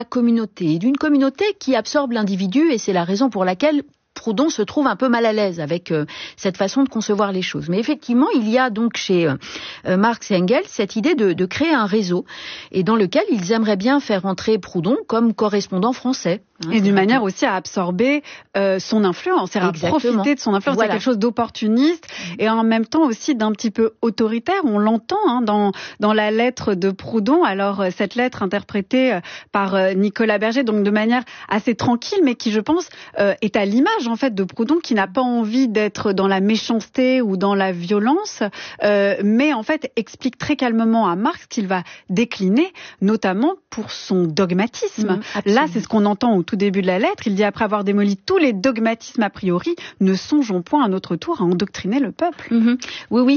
communauté, d'une communauté qui absorbe l'individu, et c'est la raison pour laquelle Proudhon se trouve un peu mal à l'aise avec cette façon de concevoir les choses. Mais effectivement, il y a donc chez Marx et Engels cette idée de créer un réseau, et dans lequel ils aimeraient bien faire entrer Proudhon comme correspondant français. Et d'une manière aussi à absorber son influence, à profiter de son influence. Voilà. C'est quelque chose d'opportuniste et en même temps aussi d'un petit peu autoritaire. On l'entend dans la lettre de Proudhon. Alors cette lettre interprétée par Nicolas Berger, donc de manière assez tranquille, mais qui, je pense, est à l'image en fait de Proudhon, qui n'a pas envie d'être dans la méchanceté ou dans la violence, mais en fait explique très calmement à Marx qu'il va décliner, notamment pour son dogmatisme. Là, c'est ce qu'on entend au tout début de la lettre. Il dit: après avoir démoli tous les dogmatismes a priori, ne songeons point à notre tour à endoctriner le peuple. Oui.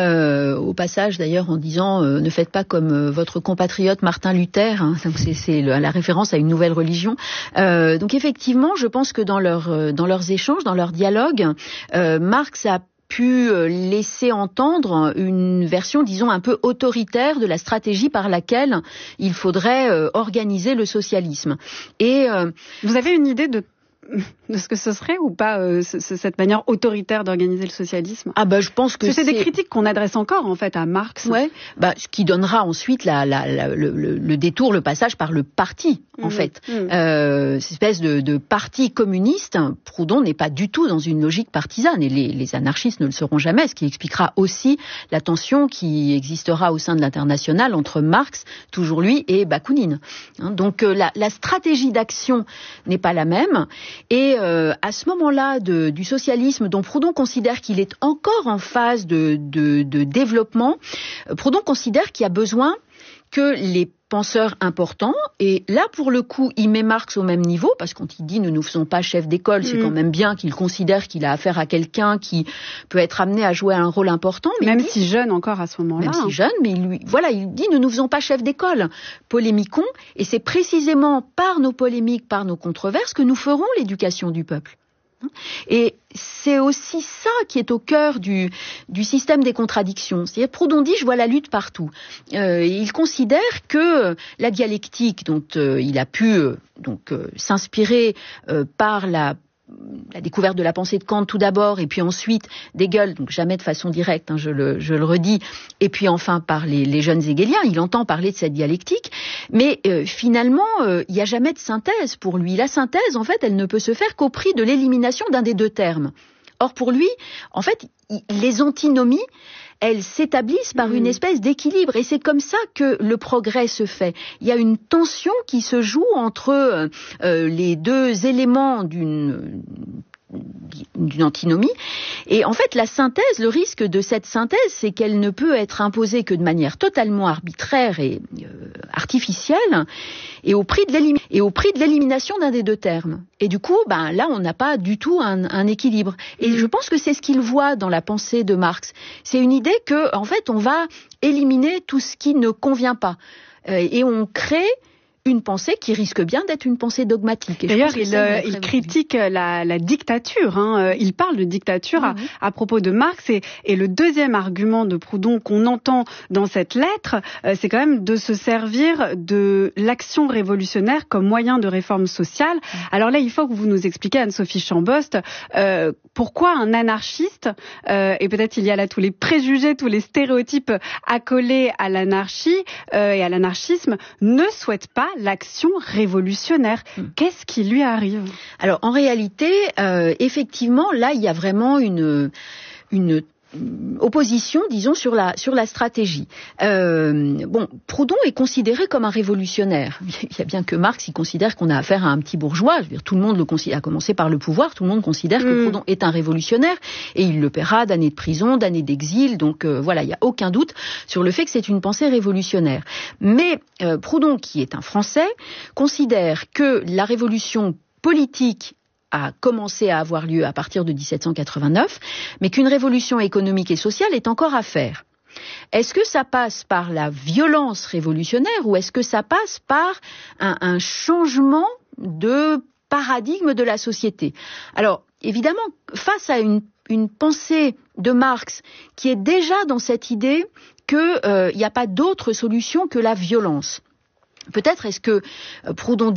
Au passage, d'ailleurs, en disant ne faites pas comme votre compatriote Martin Luther. C'est la référence à une nouvelle religion. Donc effectivement, je pense que dans leurs échanges, dans leurs dialogues, Marx a pu laisser entendre une version, disons, un peu autoritaire de la stratégie par laquelle il faudrait organiser le socialisme. Et vous avez une idée de ce que ce serait ou pas, cette manière autoritaire d'organiser le socialisme? Je pense que c'est des critiques qu'on adresse encore en fait à Marx. Ouais. Ce qui donnera ensuite le détour, le passage par le parti en fait. Cette espèce de parti communiste. Proudhon n'est pas du tout dans une logique partisane, et les anarchistes ne le seront jamais, ce qui expliquera aussi la tension qui existera au sein de l'Internationale entre Marx, toujours lui, et Bakounine. Donc la stratégie d'action n'est pas la même. Et à ce moment-là du socialisme, dont Proudhon considère qu'il est encore en phase de développement, Proudhon considère qu'il y a besoin que les penseurs importants, et là pour le coup il met Marx au même niveau, parce que quand il dit nous ne faisons pas chef d'école, c'est quand même bien qu'il considère qu'il a affaire à quelqu'un qui peut être amené à jouer un rôle important. Mais même si jeune encore à ce moment-là. Même si jeune, mais il dit nous ne faisons pas chef d'école, polémiquons, et c'est précisément par nos polémiques, par nos controverses que nous ferons l'éducation du peuple. Et c'est aussi ça qui est au cœur du système des contradictions. C'est-à-dire, Proudhon dit, je vois la lutte partout. Il considère que la dialectique dont il a pu s'inspirer par la découverte de la pensée de Kant tout d'abord, et puis ensuite d'Hegel, donc jamais de façon directe, je le redis, et puis enfin par les jeunes hegéliens, il entend parler de cette dialectique, mais finalement, il n'y a jamais de synthèse pour lui. La synthèse, en fait, elle ne peut se faire qu'au prix de l'élimination d'un des deux termes. Or, pour lui, en fait, les antinomies, elles s'établissent par une espèce d'équilibre, et c'est comme ça que le progrès se fait. Il y a une tension qui se joue entre les deux éléments d'une antinomie, et en fait la synthèse, le risque de cette synthèse, c'est qu'elle ne peut être imposée que de manière totalement arbitraire et artificielle, et au prix de l'élimination d'un des deux termes. Et du coup, là, on n'a pas du tout un équilibre. Et je pense que c'est ce qu'il voit dans la pensée de Marx. C'est une idée que, en fait, on va éliminer tout ce qui ne convient pas. Et on crée une pensée qui risque bien d'être une pensée dogmatique. D'ailleurs, il critique la dictature. Il parle de dictature à propos de Marx. Et le deuxième argument de Proudhon qu'on entend dans cette lettre, c'est quand même de se servir de l'action révolutionnaire comme moyen de réforme sociale. Alors là, il faut que vous nous expliquiez, Anne-Sophie Chambost, pourquoi un anarchiste, et peut-être il y a là tous les préjugés, tous les stéréotypes accolés à l'anarchie et à l'anarchisme, ne souhaite pas l'action révolutionnaire. Qu'est-ce qui lui arrive? Alors, en réalité, effectivement, là, il y a vraiment une opposition, disons, sur la stratégie. Proudhon est considéré comme un révolutionnaire. Il y a bien que Marx, il considère qu'on a affaire à un petit bourgeois. Je veux dire, tout le monde le considère, à commencer par le pouvoir, tout le monde considère que Proudhon est un révolutionnaire, et il le paiera d'années de prison, d'années d'exil. Donc voilà, il n'y a aucun doute sur le fait que c'est une pensée révolutionnaire. Mais Proudhon, qui est un Français, considère que la révolution politique a commencé à avoir lieu à partir de 1789, mais qu'une révolution économique et sociale est encore à faire. Est-ce que ça passe par la violence révolutionnaire, ou est-ce que ça passe par un changement de paradigme de la société? Alors, évidemment, face à une pensée de Marx qui est déjà dans cette idée qu'il n'y a pas d'autre solution que la violence, Peut-être est-ce que Proudhon